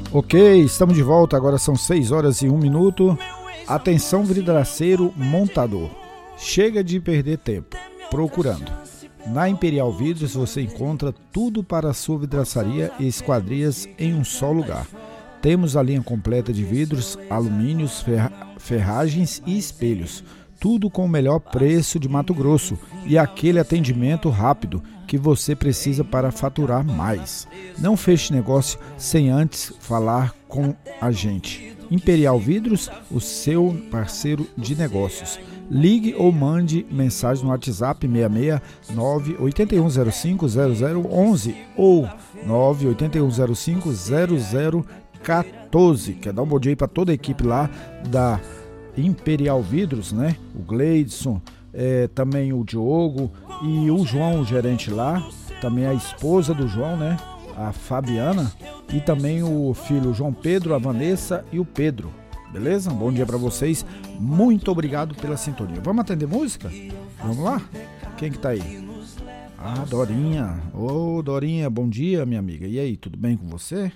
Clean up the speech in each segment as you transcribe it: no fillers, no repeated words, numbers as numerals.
Ok, estamos de volta, agora são 6 horas e 1 minuto. Atenção, vidraceiro montador. Chega de perder tempo procurando. Na Imperial Vidros você encontra tudo para a sua vidraçaria e esquadrias em um só lugar. Temos a linha completa de vidros, alumínios, ferragens e espelhos. Tudo com o melhor preço de Mato Grosso e aquele atendimento rápido que você precisa para faturar mais. Não feche negócio sem antes falar com a gente. Imperial Vidros, o seu parceiro de negócios. Ligue ou mande mensagem no WhatsApp 669-8105-0011 ou 98105-0014. Quer dar um bom dia aí para toda a equipe lá da Imperial Vidros, né? O Gleidson, também o Diogo e o João, o gerente lá, também a esposa do João, né? A Fabiana, e também o filho João Pedro, a Vanessa e o Pedro. Beleza? Bom dia para vocês. Muito obrigado pela sintonia. Vamos atender música? Vamos lá? Quem que tá aí? Ah, Dorinha. Ô, Dorinha, bom dia, minha amiga. E aí, tudo bem com você?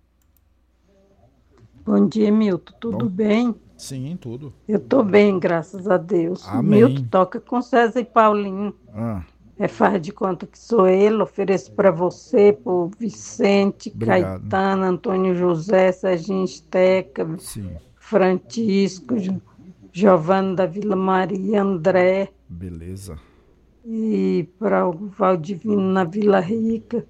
Bom dia, Milton. Tudo bem? Sim, tudo. Eu tô bem, graças a Deus. Amém. Milton, toca com César e Paulinho. Faz de conta que sou ele. Ofereço para você, pro Vicente, obrigado. Caetano, Antônio José, Serginho Esteca, sim. Francisco, Giovanni da Vila Maria, André. Beleza. E para o Valdivino na Vila Rica.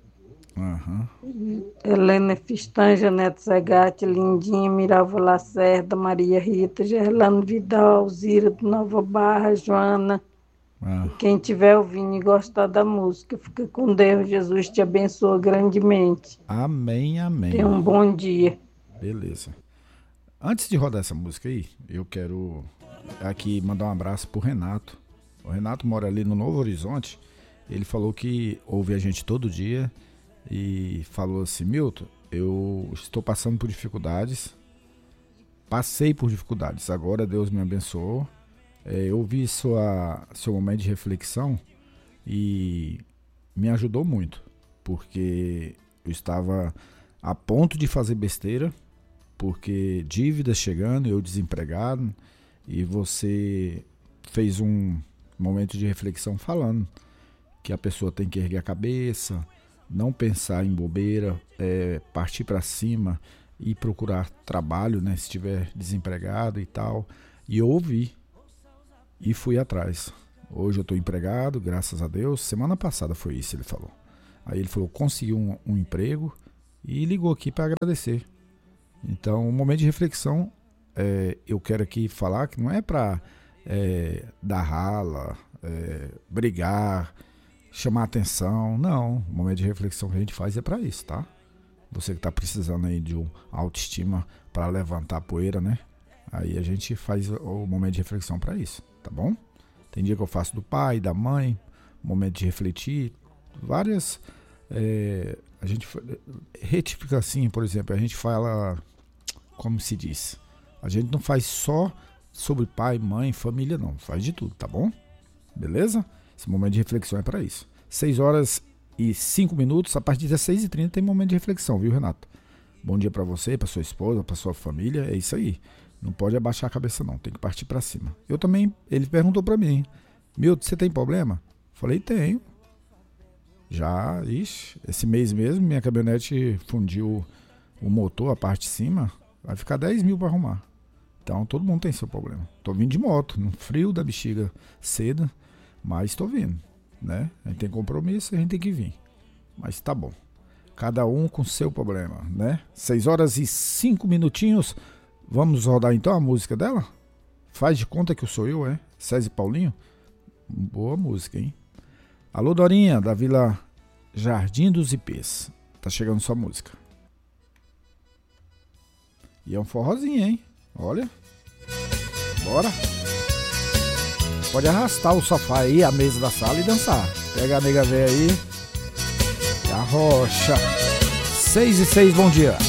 Helena Fistanja, Neto Zegatti, Lindinha, Miralva Lacerda, Maria Rita, Gerlano Vidal, Zira do Nova Barra, Joana. E quem estiver ouvindo e gostar da música, fica com Deus. Jesus te abençoa grandemente. Amém, amém. Tenha um bom dia. Beleza. Antes de rodar essa música aí, eu quero aqui mandar um abraço pro Renato. O Renato mora ali no Novo Horizonte. Ele falou que ouve a gente todo dia e falou assim: Milton, eu estou passando por dificuldades, passei por dificuldades, agora Deus me abençoou. Eu vi seu momento de reflexão e me ajudou muito, porque eu estava a ponto de fazer besteira, porque dívidas chegando, eu desempregado, e você fez um momento de reflexão falando que a pessoa tem que erguer a cabeça, não pensar em bobeira, partir para cima e procurar trabalho, né, se estiver desempregado e tal. E eu ouvi e fui atrás. Hoje eu estou empregado, graças a Deus. Semana passada foi isso, ele falou. Aí ele falou, conseguiu um emprego e ligou aqui para agradecer. Então, um momento de reflexão, eu quero aqui falar que não é para dar rala, brigar, chamar atenção. Não, o momento de reflexão que a gente faz é para isso, tá? Você que está precisando aí de uma autoestima para levantar a poeira, né? Aí a gente faz o momento de reflexão para isso, tá bom? Tem dia que eu faço do pai, da mãe, momento de refletir, várias... a gente retifica assim, por exemplo, a gente fala, como se diz, a gente não faz só sobre pai, mãe, família, não, faz de tudo, tá bom? Beleza? Esse momento de reflexão é para isso. 6 horas e 5 minutos, a partir das 6h30 tem momento de reflexão, viu, Renato? Bom dia para você, para sua esposa, para sua família, é isso aí. Não pode abaixar a cabeça não, tem que partir para cima. Eu também, ele perguntou para mim, Milton, você tem problema? Falei, tenho. Já, esse mês mesmo, minha caminhonete fundiu o motor, a parte de cima, vai ficar 10 mil para arrumar. Então todo mundo tem seu problema. Tô vindo de moto, no frio da bexiga cedo, mas tô vindo, né? A gente tem compromisso, a gente tem que vir. Mas tá bom. Cada um com seu problema, né? 6 horas e 5 minutinhos. Vamos rodar então a música dela? Faz de conta que eu sou eu, César e Paulinho? Boa música, hein? Alô, Dorinha, da Vila Jardim dos Ipês. Tá chegando sua música. E é um forrozinho, hein? Olha. Bora. Pode arrastar o sofá aí, a mesa da sala e dançar. Pega a nega véia aí. E a rocha. 6 e 6, bom dia.